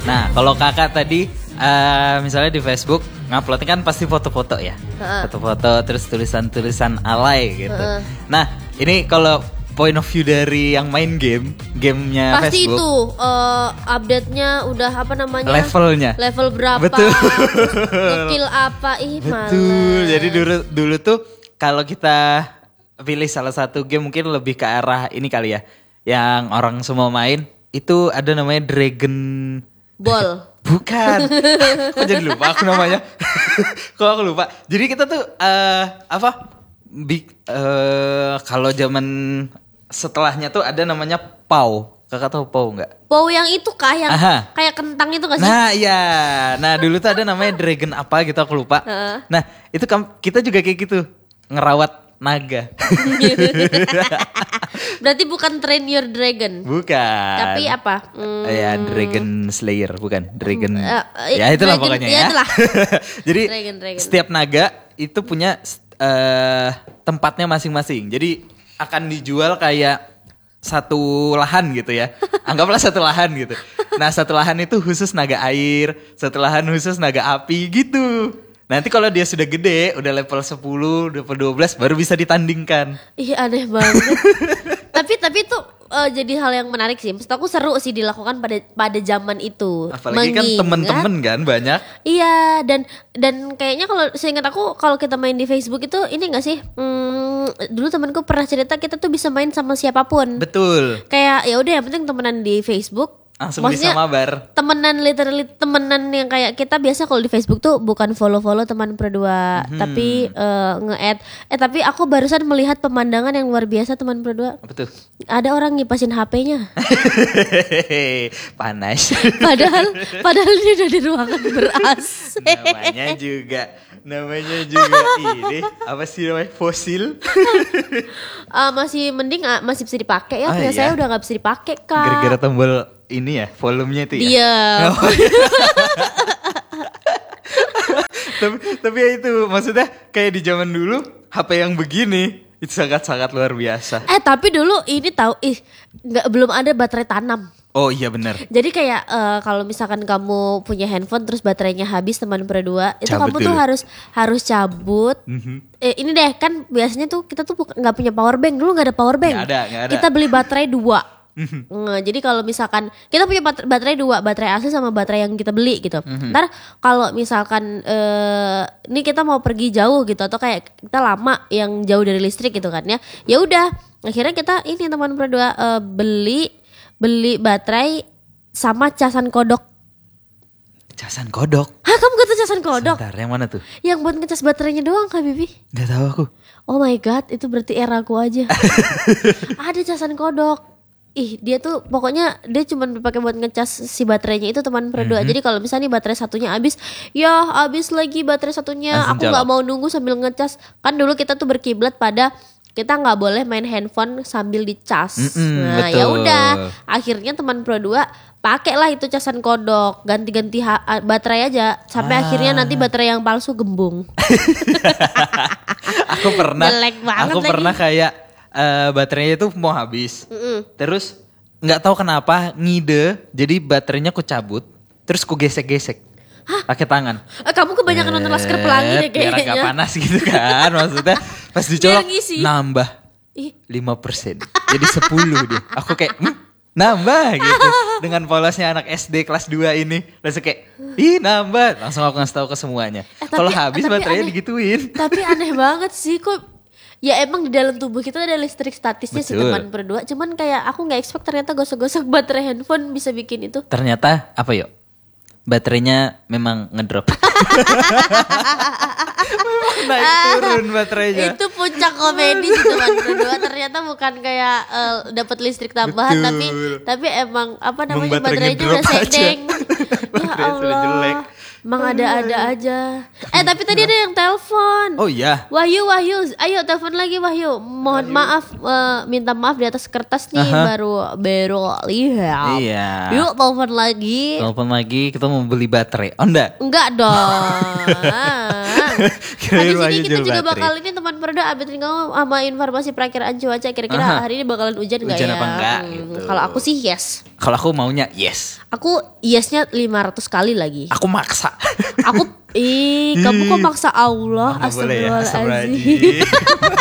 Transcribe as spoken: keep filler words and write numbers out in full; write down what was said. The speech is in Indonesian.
Nah, kalau kakak tadi uh, misalnya di Facebook nguploadnya kan pasti foto-foto ya, uh. foto-foto terus tulisan-tulisan alay gitu. Uh. Nah, ini kalau point of view dari yang main game, gamenya pasti Facebook. Pasti itu uh, update-nya udah apa namanya? Levelnya. Level berapa? Betul. Skill apa? Ih, betul. Males. Jadi dulu dulu tuh kalau kita pilih salah satu game mungkin lebih ke arah ini kali ya, yang orang semua main itu ada namanya Dragon Ball. Bukan. Kok jadi lupa aku namanya? Kok aku lupa? Jadi kita tuh uh, apa? Big uh, kalau zaman setelahnya tuh ada namanya P A W. Kakak tahu P A W nggak? P A W yang itu kah yang Aha. kayak kentang itu nggak sih? Nah iya. Nah dulu tuh ada namanya Dragon apa gitu aku lupa. Uh. Nah itu kita juga kayak gitu ngerawat naga. Berarti bukan Train Your Dragon. Bukan. Tapi apa? Hmm. Ya Dragon Slayer bukan Dragon. Uh, ya itulah Dragon, pokoknya ya. ya. Itulah. Jadi Dragon, Dragon. setiap naga itu punya uh, tempatnya masing-masing. Jadi akan dijual kayak satu lahan gitu ya. Anggaplah satu lahan gitu. Nah satu lahan itu khusus naga air, satu lahan khusus naga api gitu. Nanti kalau dia sudah gede, udah level sepuluh, level dua belas baru bisa ditandingkan. Ih aneh banget. tapi tapi itu uh, jadi hal yang menarik sih. Maksud aku seru sih dilakukan pada pada zaman itu. Apalagi mengingat, kan temen-temen kan banyak. Iya dan dan kayaknya kalau seingat aku kalau kita main di Facebook itu ini nggak sih? Hmm, dulu temanku pernah cerita kita tuh bisa main sama siapapun. Betul. Kayak ya udah yang penting temenan di Facebook. Langsung bisa mabar. Temenan literally temenan yang kayak kita biasa kalau di Facebook tuh bukan follow-follow teman berdua, hmm. tapi uh, nge-add. Eh tapi aku barusan melihat pemandangan yang luar biasa teman berdua. Betul. Ada orang ngipasin H P-nya. Panas. Padahal padahal dia udah di ruangan ber-A C. Namanya juga namanya juga ini apa sih namanya fosil. uh, masih mending uh, masih bisa dipakai ya. Oh, Punya iya? saya udah nggak bisa dipakai Kak. Gara-gara tombol ini ya, volumenya itu ya. Iya. Oh. tapi tapi ya itu maksudnya kayak di zaman dulu H P yang begini itu sangat-sangat luar biasa. Eh tapi dulu ini tahu ih nggak belum ada baterai tanam. Oh iya benar. Jadi kayak uh, kalau misalkan kamu punya handphone terus baterainya habis teman berdua, itu cabut kamu dulu. tuh harus harus cabut. Mm-hmm. Eh, ini deh kan biasanya tuh kita tuh nggak punya power bank dulu nggak ada power bank. Gak ada, gak ada. Kita beli baterai dua. Nah, jadi kalau misalkan kita punya baterai dua, baterai asli sama baterai yang kita beli gitu. Mm-hmm. Ntar kalau misalkan uh, ini kita mau pergi jauh gitu atau kayak kita lama yang jauh dari listrik gitu kan ya, ya udah akhirnya kita ini teman berdua uh, beli beli baterai sama casan kodok. Casan kodok? Hah kamu gak tau casan kodok? Sebentar yang mana tuh? Yang buat ngecas baterainya doang Kak Bibi. Gak tahu aku. Oh my god itu berarti era aku aja. Ada casan kodok. Ih dia tuh pokoknya dia cuma dipakai buat ngecas si baterainya itu teman berdua. Mm-hmm. Jadi kalau misalnya nih baterai satunya habis, ya habis lagi baterai satunya. Langsung aku nggak mau nunggu sambil ngecas. Kan dulu kita tuh berkiblat pada kita nggak boleh main handphone sambil dicas. Mm-mm, nah ya udah, akhirnya teman berdua pakailah itu casan kodok, ganti-ganti ha- baterai aja sampai ah. akhirnya nanti baterai yang palsu gembung. Aku pernah, jelek banget aku lagi. pernah kayak uh, baterainya itu mau habis, Mm-mm. terus nggak tahu kenapa ngide, jadi baterainya ku cabut, terus ku gesek-gesek. Pakai tangan. Eh, kamu kebanyakan nonton Laskar Pelangi deh kayaknya. Biar agak panas gitu kan maksudnya. Pas dicolok nambah lima persen. Jadi sepuluh dia. Aku kayak hm, nambah gitu. Dengan polosnya anak S D kelas dua ini. Langsung kayak ih nambah. Langsung aku ngasih tahu ke semuanya. Eh, kalau habis baterainya aneh, digituin. Tapi aneh banget sih kok. Ya emang di dalam tubuh kita ada listrik statisnya sih teman berdua. Cuman kayak aku gak expect ternyata gosok-gosok baterai handphone bisa bikin itu. Ternyata apa yuk? Baterainya memang ngedrop. Naik turun baterainya. Itu puncak komedi sih teman berdua. Ternyata bukan kayak uh, dapat listrik tambahan. Betul. tapi tapi emang apa namanya baterainya, baterainya udah sedeng. Ya Allah. Jelek. Emang ada-ada aja. Eh tapi tadi ada yang telepon. Oh iya. Wahyu, Wahyu, ayo telepon lagi Wahyu. Mohon Wahyu. maaf, uh, minta maaf di atas kertas nih. Aha. baru baru lihat. Iya. Yuk telepon lagi. Telepon lagi, kita mau beli baterai. Oh enggak? Enggak dong. Kirain Habis Wahyu ini kita jual juga baterai. bakal ini teman Perdo update kamu sama informasi perakiraan cuaca. Kira-kira Aha. hari ini bakalan hujan nggak Hujan ya? apa enggak, Hmm, gitu. Kalau aku sih yes. Kalau aku maunya yes. Aku yesnya lima ratus kali lagi. Aku maksa. Aku ih, kamu kok maksa Allah? Nggak boleh ya, Astagfirullahaladzim. astagfirullahaladzim.